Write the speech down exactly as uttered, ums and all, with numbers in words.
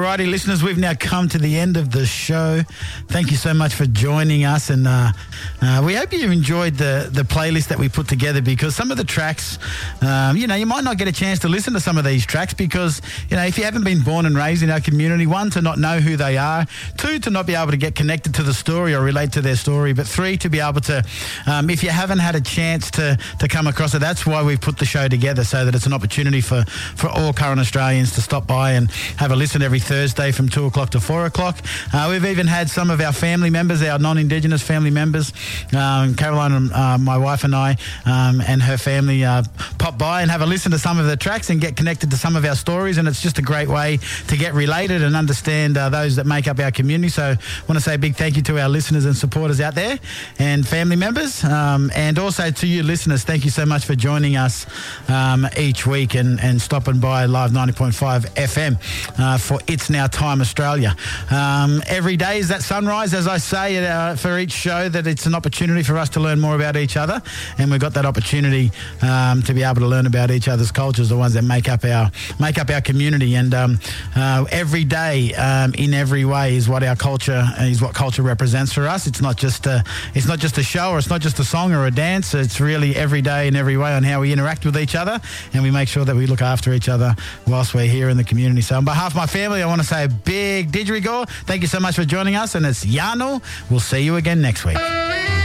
Alrighty, listeners, we've now come to the end of the show. Thank you so much for joining us, and uh, uh, we hope you enjoyed the, the playlist that we put together, because some of the tracks, um, you know, you might not get a chance to listen to some of these tracks because, you know, if you haven't been born and raised in our community, one, to not know who they are, two, to not be able to get connected to the story or relate to their story, but three, to be able to, um, if you haven't had a chance to, to come across it, that's why we've put the show together, so that it's an opportunity for, for all current Australians to stop by and have a listen every Thursday from two o'clock to four o'clock. Uh, we've even had some of our family members, our non-Indigenous family members, um, Caroline, uh, my wife and I, um, and her family uh, pop by and have a listen to some of the tracks and get connected to some of our stories, and it's just a great way to get related and understand uh, those that make up our community. So I want to say a big thank you to our listeners and supporters out there and family members, um, and also to you listeners, thank you so much for joining us um, each week and, and stopping by Live ninety point five F M uh, for It's Now Time Australia. Um, every day is that sunrise, as I say uh, for each show, that it's an opportunity for us to learn more about each other, and we've got that opportunity um, to be able to learn about each other's cultures, the ones that make up our make up our community. And um, uh, every day, um, in every way, is what our culture is, what culture represents for us. It's not just a, it's not just a show, or it's not just a song or a dance. It's really every day in every way on how we interact with each other, and we make sure that we look after each other whilst we're here in the community. So on behalf of my family, I want to say a big didgeridoo. Thank you so much for joining us, and it's Yano. We'll see you again next week.